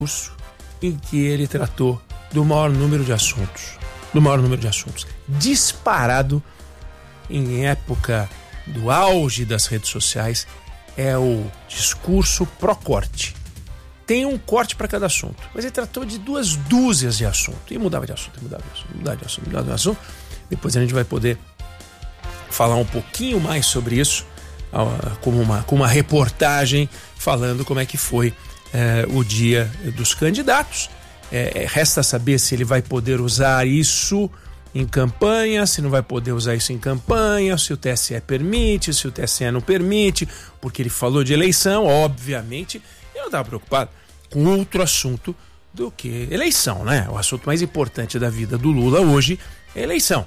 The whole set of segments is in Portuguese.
discurso em que ele tratou do maior número de assuntos. Disparado em época do auge das redes sociais é o discurso pró-corte. Tem um corte para cada assunto, mas ele tratou de 2 dúzias de assunto e mudava de assunto. Depois a gente vai poder falar um pouquinho mais sobre isso com uma reportagem falando como é que foi o dia dos candidatos. Resta saber se ele vai poder usar isso em campanha, se não vai poder usar isso em campanha, se o TSE permite, se o TSE não permite, porque ele falou de eleição, obviamente. Eu não estava preocupado com outro assunto do que eleição, né? O assunto mais importante da vida do Lula hoje é eleição.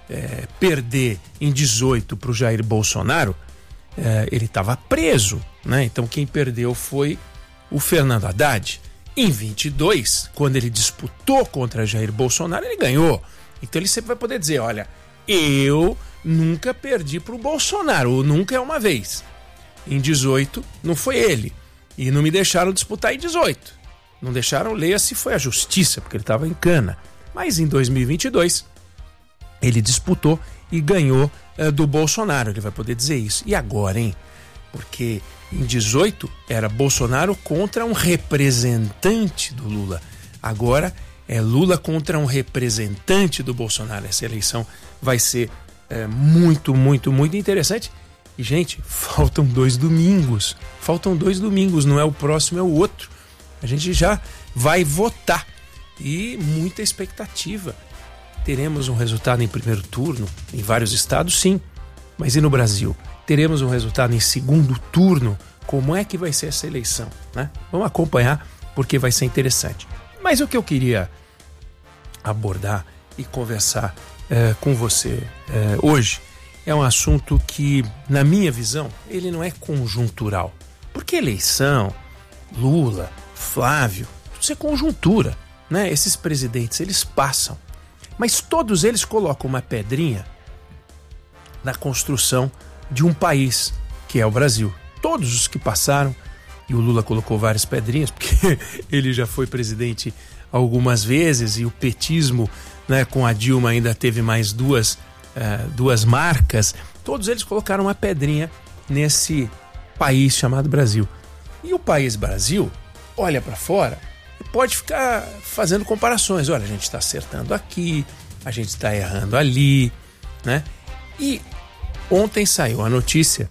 Perder em 18 para o Jair Bolsonaro, ele estava preso, né? Então quem perdeu foi o Fernando Haddad. Em 22, quando ele disputou contra Jair Bolsonaro, ele ganhou. Então ele sempre vai poder dizer, olha, eu nunca perdi para o Bolsonaro, ou nunca é uma vez. Em 18, não foi ele. E não me deixaram disputar em 18. Não deixaram, leia-se, foi a justiça, porque ele estava em cana. Mas em 2022, ele disputou e ganhou do Bolsonaro. Ele vai poder dizer isso. E agora, hein? Porque em 18 era Bolsonaro contra um representante do Lula. Agora é Lula contra um representante do Bolsonaro. Essa eleição vai ser muito, muito, muito interessante. E, gente, faltam 2 domingos. Não é o próximo, é o outro. A gente já vai votar. E muita expectativa. Teremos um resultado em primeiro turno em vários estados, sim. Mas e no Brasil? Teremos um resultado em segundo turno? Como é que vai ser essa eleição, né? Vamos acompanhar, porque vai ser interessante. Mas o que eu queria abordar e conversar com você hoje é um assunto que, na minha visão, ele não é conjuntural. Porque eleição, Lula, Flávio, isso é conjuntura, né? Esses presidentes, eles passam. Mas todos eles colocam uma pedrinha na construção de um país, que é o Brasil. Todos os que passaram, e o Lula colocou várias pedrinhas, porque ele já foi presidente algumas vezes, e o petismo, né, com a Dilma ainda teve mais duas marcas. Todos eles colocaram uma pedrinha nesse país chamado Brasil. E o país Brasil olha para fora e pode ficar fazendo comparações. Olha, a gente está acertando aqui, a gente está errando ali, né? E ontem saiu a notícia,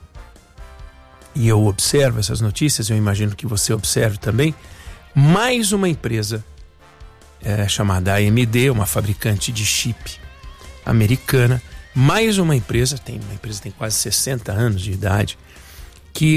e eu observo essas notícias, eu imagino que você observe também, mais uma empresa chamada AMD, uma fabricante de chip americana, mais uma empresa tem quase 60 anos de idade, que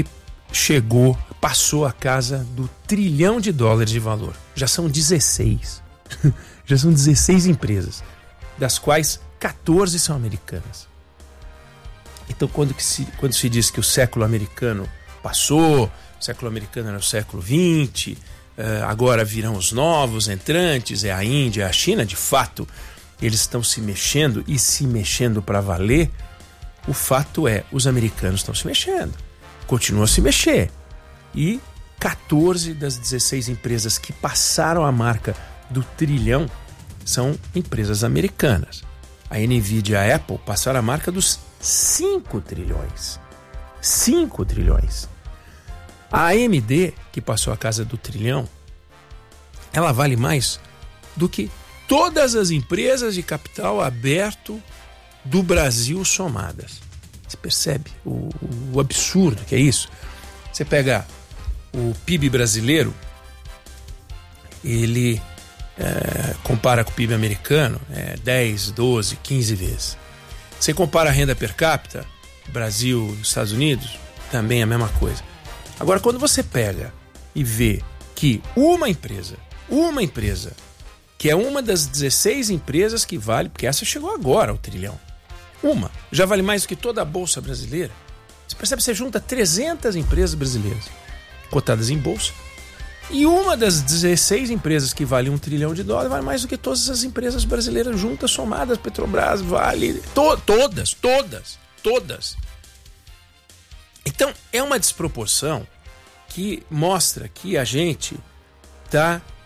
passou a casa do $1 trilhão de valor. Já são 16. Já são 16 empresas, das quais 14 são americanas. Então, quando se diz que o século americano passou, o século americano era o século XX, agora virão os novos entrantes, é a Índia, é a China, de fato, eles estão se mexendo e se mexendo para valer. O fato é, os americanos estão se mexendo, continuam a se mexer. E 14 das 16 empresas que passaram a marca do trilhão são empresas americanas. A Nvidia e a Apple passaram a marca dos 5 trilhões. 5 trilhões. A AMD, que passou a casa do $1 trilhão, ela vale mais do que todas as empresas de capital aberto do Brasil somadas. Você percebe o absurdo que é isso? Você pega o PIB brasileiro, ele compara com o PIB americano, 10, 12, 15 vezes. Você compara a renda per capita, Brasil e Estados Unidos, também é a mesma coisa. Agora, quando você pega e vê que uma empresa, que é uma das 16 empresas que vale, porque essa chegou agora ao $1 trilhão, já vale mais do que toda a Bolsa brasileira. Você percebe, você junta 300 empresas brasileiras cotadas em bolsa, e uma das 16 empresas que vale $1 trilhão vale mais do que todas as empresas brasileiras juntas, somadas. Petrobras, Vale, todas. Então, é uma desproporção que mostra que a gente tá